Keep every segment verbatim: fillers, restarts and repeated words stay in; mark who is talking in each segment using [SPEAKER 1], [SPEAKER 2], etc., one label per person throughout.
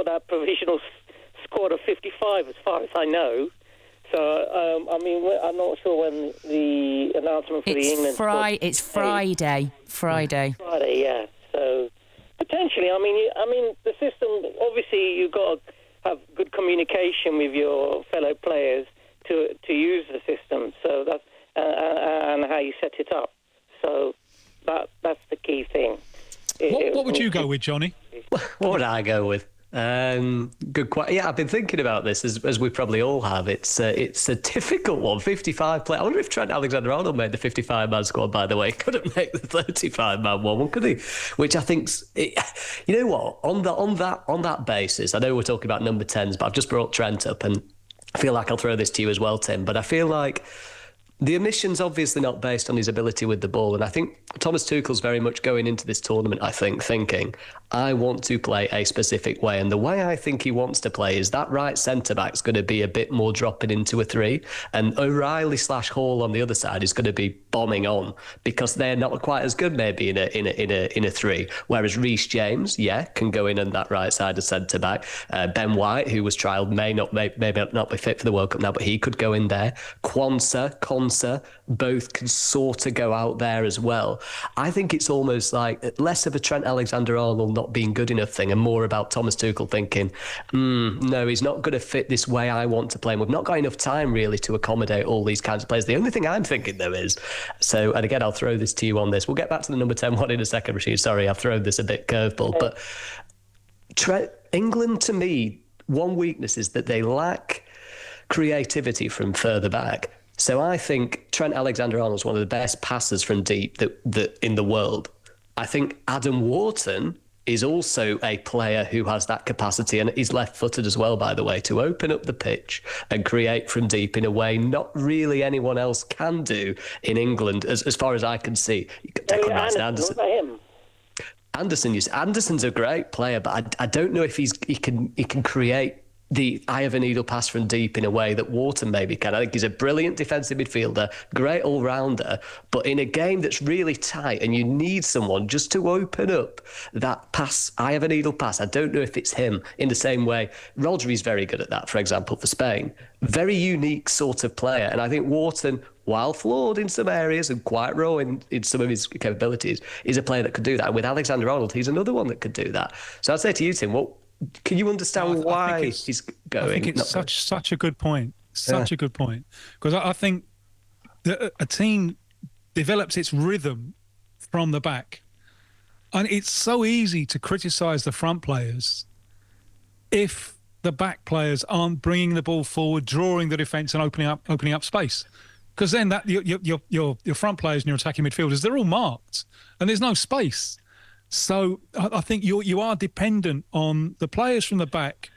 [SPEAKER 1] got that provisional s- squad of fifty-five, as far as I know. So, um, I mean, I'm not sure when the announcement for
[SPEAKER 2] it's
[SPEAKER 1] the England
[SPEAKER 2] fri-
[SPEAKER 1] squad...
[SPEAKER 2] It's Friday. Friday.
[SPEAKER 1] Friday, yeah. So, potentially, I mean, you, I mean, the system, obviously, you've got to have good communication with your fellow players to to use the system. So that's uh, and how you set it up. So that that's the key thing.
[SPEAKER 3] What, what would you go with, Johnny?
[SPEAKER 4] What would I go with? Um, good question. Yeah, I've been thinking about this as, as we probably all have. It's uh, it's a difficult one. fifty-five play. I wonder if Trent Alexander-Arnold made the fifty-five man squad. By the way, couldn't make the thirty-five man one, could he? Which I think's. It, you know what? On the on that on that basis, I know we're talking about number tens, but I've just brought Trent up, and I feel like I'll throw this to you as well, Tim. But I feel like the omission's obviously not based on his ability with the ball. And I think Thomas Tuchel's very much going into this tournament, I think, thinking, I want to play a specific way. And the way I think he wants to play is that right centre-back's going to be a bit more dropping into a three. And O'Reilly slash Hall on the other side is going to be bombing on because they're not quite as good maybe in a in a, in a, in a three. Whereas Reece James, yeah, can go in on that right side of centre-back. Uh, Ben White, who was trialled, may not, may, may not be fit for the World Cup now, but he could go in there. Quansah, Con both can sort of go out there as well. I think it's almost like less of a Trent Alexander-Arnold not being good enough thing and more about Thomas Tuchel thinking, mm, no, he's not going to fit this way I want to play. And we've not got enough time really to accommodate all these kinds of players. The only thing I'm thinking though is, so, and again, I'll throw this to you on this. We'll get back to the number ten one in a second, Rashid. Sorry, I've thrown this a bit curveball. But Trent, England, to me, one weakness is that they lack creativity from further back. So I think Trent Alexander-Arnold is one of the best passers from deep that, that in the world. I think Adam Wharton is also a player who has that capacity, and he's left-footed as well, by the way, to open up the pitch and create from deep in a way not really anyone else can do in England, as, as far as I can see. You could take
[SPEAKER 1] yeah,
[SPEAKER 4] Anderson.
[SPEAKER 1] Anderson. What about him?
[SPEAKER 4] Anderson, you see, Anderson's a great player, but I, I don't know if he's he can he can create the eye of a needle pass from deep in a way that Wharton maybe can. I think he's a brilliant defensive midfielder, great all-rounder, but in a game that's really tight and you need someone just to open up that pass, eye of a needle pass. I don't know if it's him in the same way. Rodri's very good at that, for example, for Spain. Very unique sort of player. And I think Wharton, while flawed in some areas and quite raw in, in some of his capabilities, is a player that could do that. And with Alexander-Arnold, he's another one that could do that. So I'd say to you, Tim, what can you understand
[SPEAKER 3] I,
[SPEAKER 4] why
[SPEAKER 3] I
[SPEAKER 4] he's going?
[SPEAKER 3] I think it's
[SPEAKER 4] Not
[SPEAKER 3] such such a good point. Such
[SPEAKER 4] Yeah.
[SPEAKER 3] a good point. Because I, I think that a team develops its rhythm from the back. And it's so easy to criticise the front players if the back players aren't bringing the ball forward, drawing the defence and opening up opening up space. Because then that your, your, your, your front players and your attacking midfielders, they're all marked and there's no space. So I think you you are dependent on the players from the back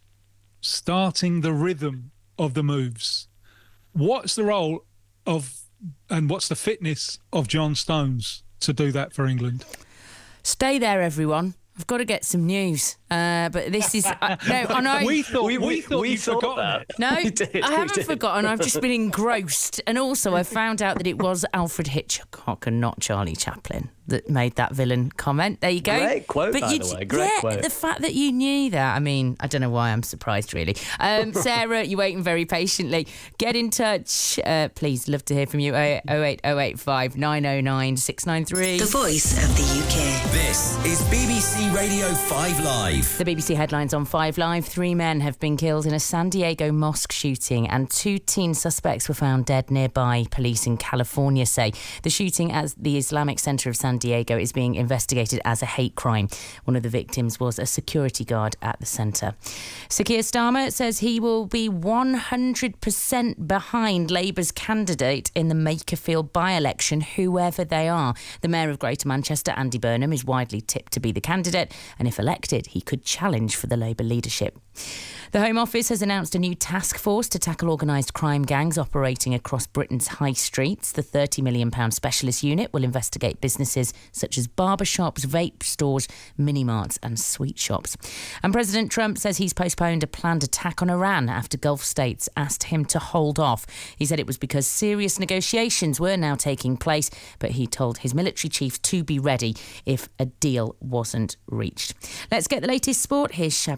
[SPEAKER 3] starting the rhythm of the moves. What's the role of and what's the fitness of John Stones to do that for England?
[SPEAKER 2] Stay there, everyone. I've got to get some news. Uh, but this is... Uh, no, I know...
[SPEAKER 3] We thought, we, we, we thought
[SPEAKER 4] we
[SPEAKER 3] you'd
[SPEAKER 4] thought
[SPEAKER 3] forgotten
[SPEAKER 4] that.
[SPEAKER 3] it.
[SPEAKER 2] No,
[SPEAKER 4] We did,
[SPEAKER 2] I
[SPEAKER 4] we
[SPEAKER 2] haven't
[SPEAKER 4] did.
[SPEAKER 2] forgotten. I've just been engrossed. And also I found out that it was Alfred Hitchcock and not Charlie Chaplin that made that villain comment. There you go.
[SPEAKER 4] Great quote,
[SPEAKER 2] but
[SPEAKER 4] by
[SPEAKER 2] you,
[SPEAKER 4] the way. Great
[SPEAKER 2] yeah,
[SPEAKER 4] quote.
[SPEAKER 2] the fact that you knew that, I mean, I don't know why I'm surprised, really. Um, Sarah, you're waiting very patiently. Get in touch. Uh, please, love to hear from you. oh eight oh eight five nine oh nine six nine three.
[SPEAKER 5] The voice of the U K.
[SPEAKER 6] This is B B C Radio five Live.
[SPEAKER 2] The B B C headlines on five Live. Three men have been killed in a San Diego mosque shooting and two teen suspects were found dead nearby, police in California say. The shooting at the Islamic Center of San Diego is being investigated as a hate crime. One of the victims was a security guard at the centre. Sir Keir Starmer says he will be one hundred percent behind Labour's candidate in the Makerfield by-election, whoever they are. The Mayor of Greater Manchester, Andy Burnham, is widely tipped to be the candidate, and if elected, he could challenge for the Labour leadership. The Home Office has announced a new task force to tackle organised crime gangs operating across Britain's high streets. The thirty million pounds specialist unit will investigate businesses such as barbershops, vape stores, mini-marts and sweet shops. And President Trump says he's postponed a planned attack on Iran after Gulf states asked him to hold off. He said it was because serious negotiations were now taking place, but he told his military chief to be ready if a deal wasn't reached. Let's get the latest sport. Here's Shab